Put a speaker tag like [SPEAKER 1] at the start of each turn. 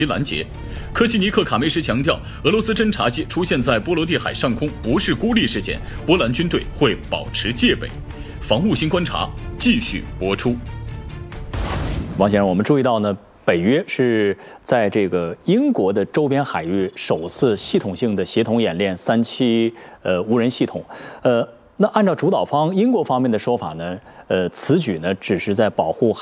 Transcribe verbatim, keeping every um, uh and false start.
[SPEAKER 1] 拦截。科西尼克卡梅什强调，俄罗斯侦察机出现在波罗的海上空不是孤立事件，波兰军队会保持戒备。防务新观察继续播出。
[SPEAKER 2] 王先生，我们注意到呢，北约是在这个英国的周边海域首次系统性的协同演练三栖呃无人系统，呃，那按照主导方英国方面的说法呢，呃，此举呢只是在保护